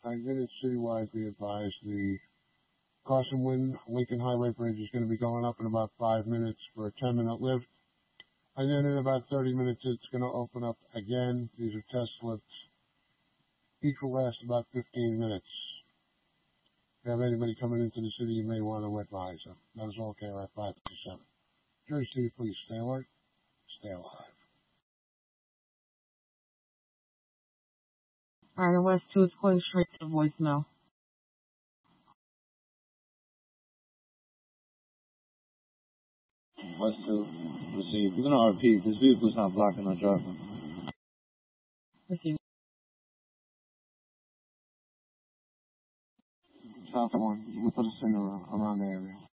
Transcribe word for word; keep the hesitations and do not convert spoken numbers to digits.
five minutes citywide, be advised the Carson Wynn Lincoln Highway Bridge is going to be going up in about five minutes for a ten minute lift. And then in about thirty minutes, it's going to open up again. These are test lifts. Each will last about fifteen minutes. If you have anybody coming into the city, you may want to advise them. That is all K R F five fifty-seven. Jersey City, please stay alert, stay alive. Alright, West two is going straight to voicemail. West two, received. We're going to repeat. This vehicle's not blocking our driveway. Received. South one, you can put us in around, around the area.